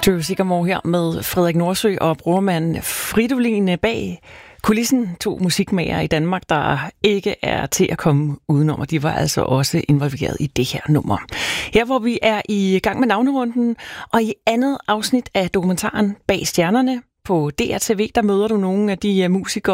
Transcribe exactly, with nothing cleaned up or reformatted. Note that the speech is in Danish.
Drew Sycamore her med Frederik Nordsø og brormand Fridolin bag kulissen. To musikmager i Danmark, der ikke er til at komme udenom, og de var altså også involveret i det her nummer. Her hvor vi er i gang med navnerunden, og i andet afsnit af dokumentaren Bag Stjernerne på D R T V, der møder du nogle af de musikere